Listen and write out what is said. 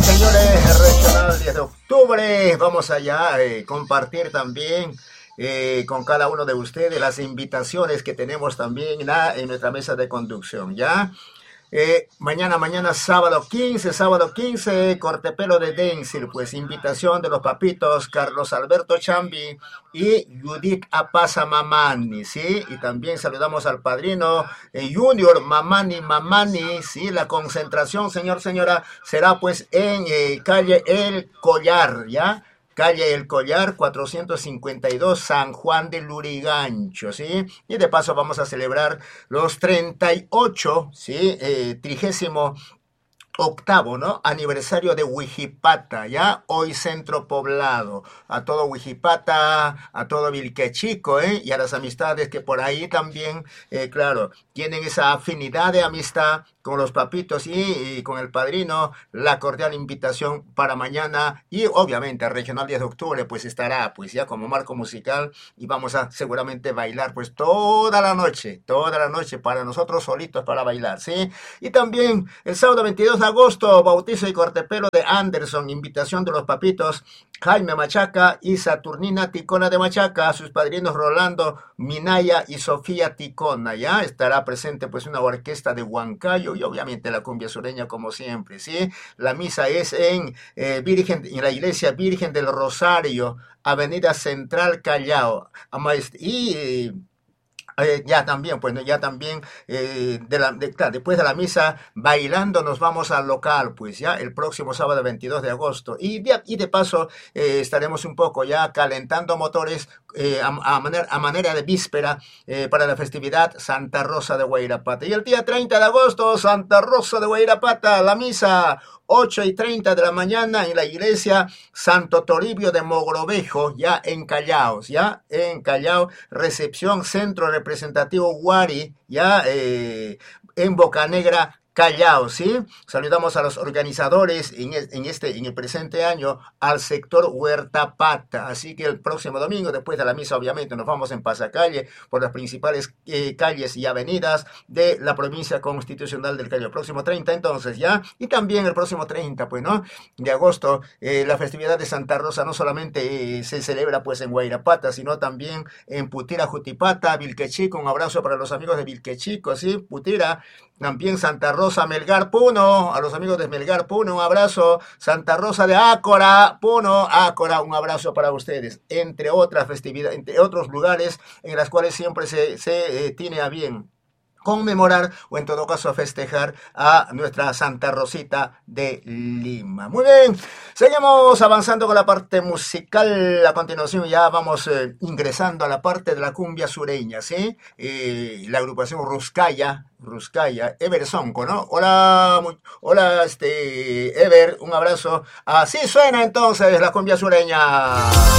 señores, regional 10 de octubre. Vamos allá a compartir también con cada uno de ustedes las invitaciones que tenemos también en nuestra mesa de conducción, ¿ya? Mañana sábado 15 cortepelo de Denzil, pues invitación de los papitos Carlos Alberto Chambi y Judith Apaza Mamani, ¿sí? Y también saludamos al padrino Junior Mamani, ¿sí? La concentración, señora, será pues en calle El Collar, ¿ya? Calle El Collar, 452, San Juan de Lurigancho, ¿sí? Y de paso vamos a celebrar los 38, ¿sí? 38º, ¿no? Aniversario de Huijipata, ¿ya? Hoy centro poblado. A todo Huijipata, a todo Vilquechico, ¿eh? Y a las amistades que por ahí también, claro, tienen esa afinidad de amistad con los papitos y con el padrino, la cordial invitación para mañana y obviamente el Regional 10 de octubre pues estará pues ya como marco musical y vamos a seguramente bailar pues toda la noche para nosotros solitos para bailar, ¿sí? Y también el sábado 22 de agosto, bautizo y cortepelo de Anderson, invitación de los papitos Jaime Machaca y Saturnina Ticona de Machaca, sus padrinos Rolando Minaya y Sofía Ticona, ¿ya? Estará presente pues una orquesta de Huancayo y obviamente la cumbia sureña como siempre, ¿sí? La misa es en en la iglesia Virgen del Rosario, Avenida Central Callao, y ya también, pues ya también, claro, después de la misa, bailando nos vamos al local, pues ya el próximo sábado 22 de agosto. Y de paso estaremos un poco ya calentando motores a manera de víspera para la festividad Santa Rosa de Guairapata. Y el día 30 de agosto, Santa Rosa de Guairapata, la misa 8:30 de la mañana en la iglesia Santo Toribio de Mogrovejo, ya en Callao, recepción Centro Representativo Guari, ya en Bocanegra, Callao, ¿sí? Saludamos a los organizadores en el presente año al sector Huerta Pata. Así que el próximo domingo, después de la misa, obviamente, nos vamos en pasacalle por las principales calles y avenidas de la provincia constitucional del Callao. El próximo 30, entonces, ¿ya? Y también el próximo 30, pues, ¿no? De agosto, la festividad de Santa Rosa no solamente se celebra, pues, en Guairapata, sino también en Putira, Jutipata, Vilquechico. Un abrazo para los amigos de Vilquechico, ¿sí? Putira. También Santa Rosa, Melgar, Puno, a los amigos de Melgar, Puno, un abrazo. Santa Rosa de Ácora, Puno, Ácora, un abrazo para ustedes. Entre otras festividades, entre otros lugares en las cuales siempre se tiene a bien conmemorar o en todo caso festejar a nuestra Santa Rosita de Lima. Muy bien, seguimos avanzando con la parte musical. A continuación ya vamos ingresando a la parte de la cumbia sureña, ¿sí? La agrupación Ruscaya, Ever Sonco, ¿no? Hola, Ever, un abrazo. Así suena entonces la cumbia sureña.